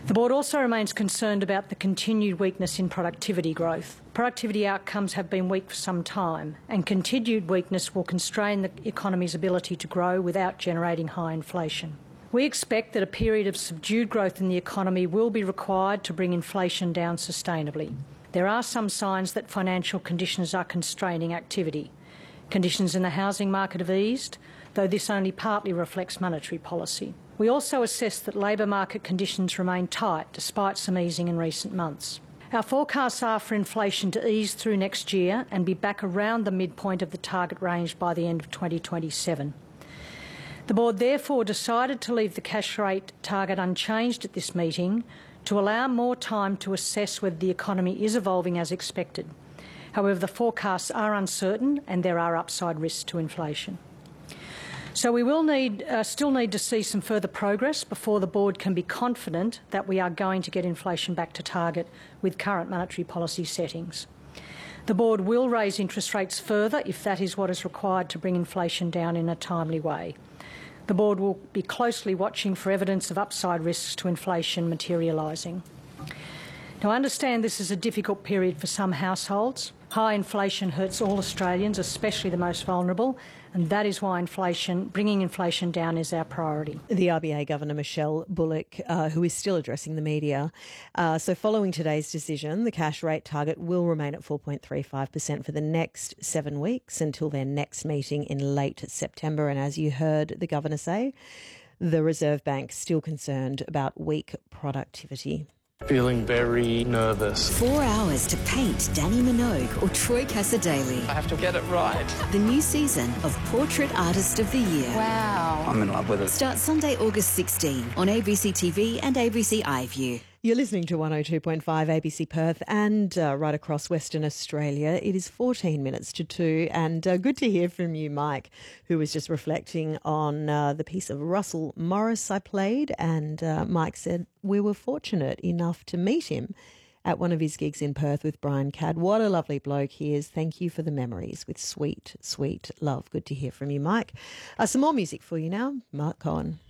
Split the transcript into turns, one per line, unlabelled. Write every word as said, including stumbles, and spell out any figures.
The Board also remains concerned about the continued weakness in productivity growth. Productivity outcomes have been weak for some time, and continued weakness will constrain the economy's ability to grow without generating high inflation. We expect that a period of subdued growth in the economy will be required to bring inflation down sustainably. There are some signs that financial conditions are constraining activity. Conditions in the housing market have eased, though this only partly reflects monetary policy. We also assess that labour market conditions remain tight despite some easing in recent months. Our forecasts are for inflation to ease through next year and be back around the midpoint of the target range by the end of twenty twenty-seven. The Board therefore decided to leave the cash rate target unchanged at this meeting to allow more time to assess whether the economy is evolving as expected. However, the forecasts are uncertain and there are upside risks to inflation. So we will need, uh, still need to see some further progress before the Board can be confident that we are going to get inflation back to target with current monetary policy settings. The Board will raise interest rates further if that is what is required to bring inflation down in a timely way. The Board will be closely watching for evidence of upside risks to inflation materialising. Now, I understand this is a difficult period for some households. High inflation hurts all Australians, especially the most vulnerable, and that is why inflation, bringing inflation down is our priority.
The R B A Governor Michelle Bullock, uh, who is still addressing the media. Uh, so following today's decision, the cash rate target will remain at four point three five percent for the next seven weeks until their next meeting in late September. And as you heard the Governor say, the Reserve Bank still concerned about weak productivity.
Feeling very nervous.
Four hours to paint Danny Minogue or Troy Cassar-Daley.
I have to get it right.
The new season of Portrait Artist of the Year.
Wow.
I'm in love with it.
Starts Sunday, August sixteenth on A B C T V and A B C iView.
You're listening to one oh two point five A B C Perth and uh, right across Western Australia. It is fourteen minutes to two, and uh, good to hear from you, Mike, who was just reflecting on uh, the piece of Russell Morris I played. And uh, Mike said we were fortunate enough to meet him at one of his gigs in Perth with Brian Cadd. What a lovely bloke he is. Thank you for the memories. With sweet, sweet love. Good to hear from you, Mike. Uh, some more music for you now. Mark Cohen.